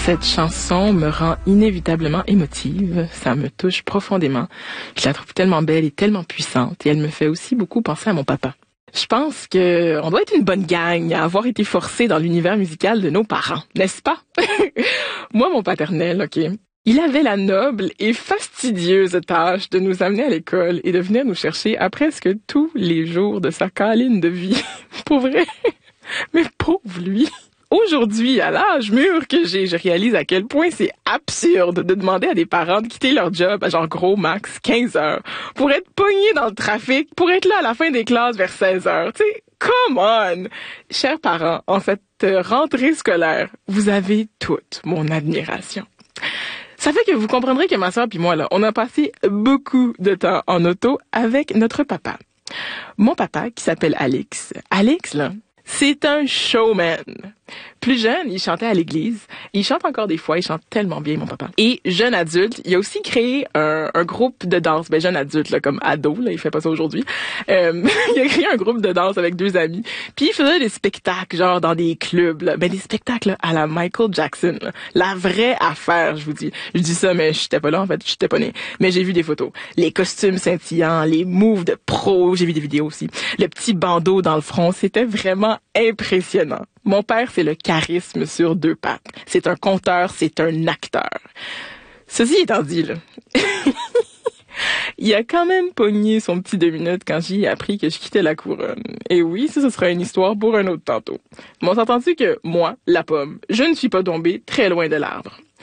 Cette chanson me rend inévitablement émotive, ça me touche profondément. Je la trouve tellement belle et tellement puissante et elle me fait aussi beaucoup penser à mon papa. Je pense que on doit être une bonne gang à avoir été forcés dans l'univers musical de nos parents, n'est-ce pas? Moi, mon paternel, OK, il avait la noble et fastidieuse tâche de nous amener à l'école et de venir nous chercher à presque tous les jours de sa câline de vie. Pour vrai? Mais pauvre lui! Aujourd'hui, à l'âge mûr que j'ai, je réalise à quel point c'est absurde de demander à des parents de quitter leur job à genre gros max 15 heures pour être pognés dans le trafic, pour être là à la fin des classes vers 16 heures. Tu sais, come on! Chers parents, en cette rentrée scolaire, vous avez toute mon admiration. Ça fait que vous comprendrez que ma soeur puis moi, là, on a passé beaucoup de temps en auto avec notre papa. Mon papa, qui s'appelle Alex. Alex, là, c'est un showman. Plus jeune, il chantait à l'église. Il chante encore des fois, il chante tellement bien, mon papa. Et jeune adulte, il a aussi créé un groupe de danse. Ben, jeune adulte, là, comme ado, là, il fait pas ça aujourd'hui. Il a créé un groupe de danse avec 2 amis. Puis il faisait des spectacles, genre dans des clubs, là. Ben, des spectacles là, à la Michael Jackson, là. La vraie affaire, je vous dis. Je dis ça, mais j'étais pas là, en fait, j'étais pas née. Mais j'ai vu des photos. Les costumes scintillants, les moves de pro, j'ai vu des vidéos aussi. Le petit bandeau dans le front, c'était vraiment impressionnant. Mon père, c'est le charisme sur 2 pattes. C'est un conteur, c'est un acteur. Ceci étant dit, là, il a quand même pogné son petit 2 minutes quand j'ai appris que je quittais la couronne. Et oui, ça, ce sera une histoire pour un autre tantôt. Mais on s'est entendu que moi, la pomme, je ne suis pas tombée très loin de l'arbre.